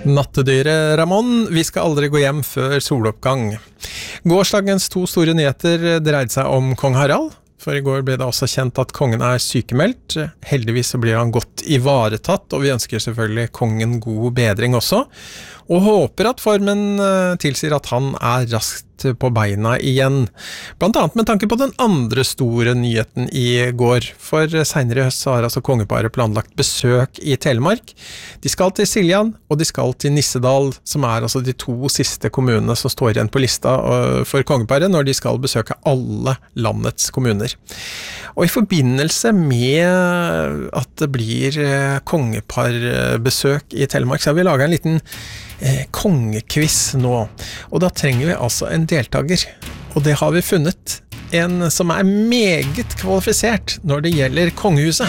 Nattedyret Ramon, vi skal aldri gå hjem før soloppgang. Gårsdagens to store nyheter dreide seg om kong Harald. For I går ble det også kjent at kongen sykemeldt. Heldigvis så blir han godt ivaretatt, og vi ønsker selvfølgelig kongen god bedring også. Og håper at formen tilsier at han raskt på beina igjen. Blant annet med tanke på den andre store nyheten I går. For senere I høst så har altså kongeparet planlagt besøk I Telemark. De skal til Siljan, og de skal til Nissedal, som altså de to siste kommunene som står igjen på lista for kongeparet, når de skal besøke alle landets kommuner. Og I forbindelse med at det blir kongeparbesøk I Telemark, så har vi laget en liten kongekviss nå. Og da trenger vi altså en deltaker. Og det har vi funnet. En som meget kvalifisert når det gjelder kongehuset.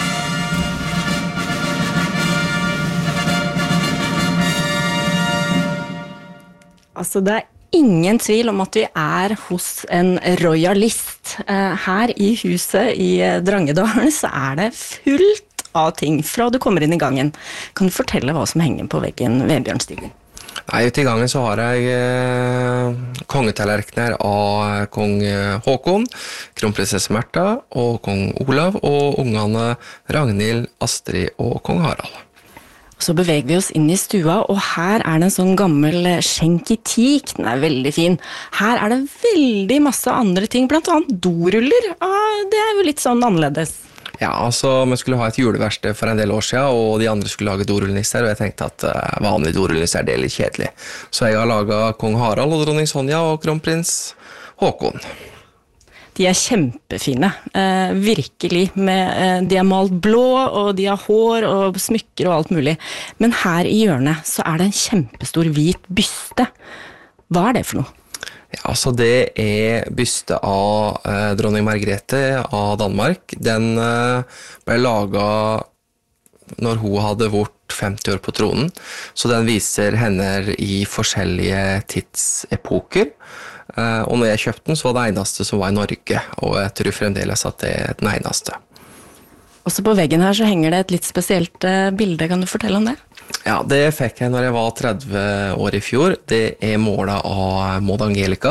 Altså det ingen tvil om at vi hos en royalist. Her I huset I Drangedalen så det fullt av ting fra du kommer inn I gangen. Kan du fortelle hva som henger på veggen ved Bjørnstigen? Nei, ute I gangen så har jeg kongetallerkener av kong Håkon, kronprinsesse Märtha og kong Olav og ungene Ragnhild, Astrid og kong Harald. Så beveger vi oss inn I stua, og her det en sånn gammel skjenk I teak. Den veldig fin. Her det veldig masse andre ting, blant annet doruller. Det jo litt sånn annerledes. Ja, altså, vi skulle ha et juleverksted for en del år siden, og de andre skulle lage dorullnisser, og jeg tenkte at vanlige dorullnisser det litt kjedelig. Så jeg har laget kong Harald og dronning Sonja og kronprins Håkon. De kjempefine, virkelig. De malt blå, og de har hår og smykker og alt mulig. Men her I hjørnet så det en kjempestor hvit byste. Hva det for noe? Ja, altså det byste av dronning Margrethe av Danmark. Den ble laget når hun hadde vært 50 år på tronen, så den viser henne I forskjellige tidsepoker. Og når jeg kjøpte den, så var det eneste som var I Norge, og jeg tror fremdeles at det den eneste. Også på veggen her så henger det et litt spesielt bilde, kan du fortelle om det? Ja, det fikk jeg når jeg var 30 år I fjor. Det målet av Maud Angelica.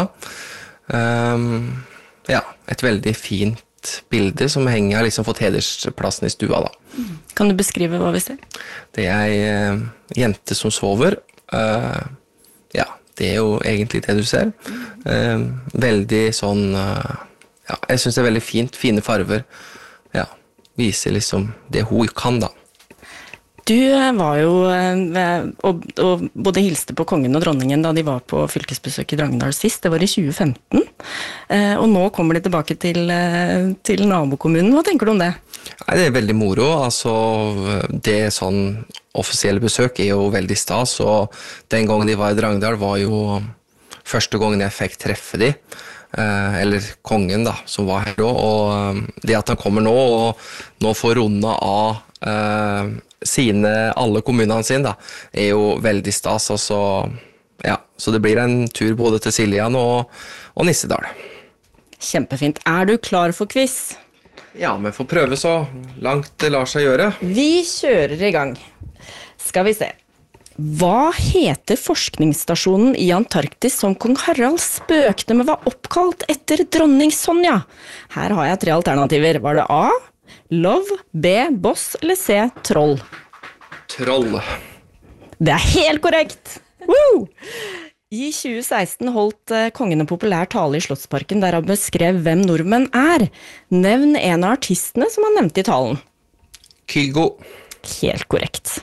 Ja, et veldig fint bilde som henger, liksom fått hedersplassen I stua da. Kan du beskrive hva vi ser? Det en jente som sover. Ja, det jo egentlig det du ser. Veldig sånn, ja, jeg synes det veldig fint, fine farver. Ja, viser liksom det hun kan da. Du var jo, og både hilste på kongen og dronningen da de var på fylkesbesøk I Drangedal sist, det var I 2015, og nå kommer de tilbake til nabokommunen. Hva tenker du om det? Nei, det veldig moro, altså det sånn offisielle besøk jo veldig stas, og den gangen de var I Drangedal var jo første gangen jeg fikk treffe de, eller kongen da, som var her da, og det at han kommer nå, og nå får rundet av alle kommunene sine da, jo veldig stas, og så, ja, så det blir en tur både til Siljan og Nissedal. Kjempefint. Du klar for quiz? Ja, men får prøve så langt det lar seg gjøre. Vi kjører I gang. Skal vi se. Hva heter forskningsstasjonen I Antarktis som kong Harald spøkte med var oppkalt etter dronning Sonja? Her har jeg 3 alternativer. Var det A, Love, B, Boss eller C, Troll? Troll. Det helt korrekt! Woo! I 2016 holdt kongen en populær tale I Slottsparken der han beskrev hvem nordmenn Nevn en av artistene som han nevnte I talen. Kygo. Helt korrekt.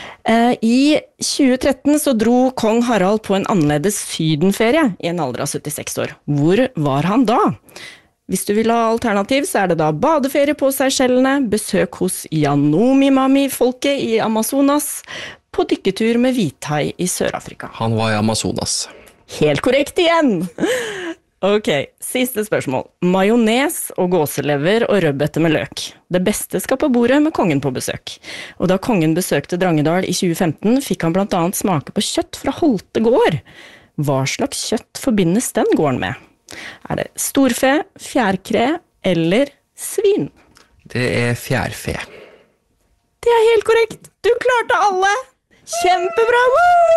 I 2013 så dro kong Harald på en annerledes sydenferie I en alder av 76 år. Hvor var han da? Hvis du vil ha alternativ, så det da badeferie på Seychellene, besøk hos Yanomami-folket I Amazonas, på dykketur med hvithai I Sør-Afrika. Han var I Amazonas. Helt korrekt igjen! Ok, siste spørsmål. Majones og gåselever og rødbete med løk. Det beste skal på bordet med kongen på besøk. Og da kongen besøkte Drangedal I 2015, fikk han blant annet smake på kjøtt fra Holte gård. Hva slags kjøtt forbindes den gården med? Det storfe, fjærkre eller svin? Det fjærfe. Det helt korrekt. Du klarte alle! Kjempebra! Woo!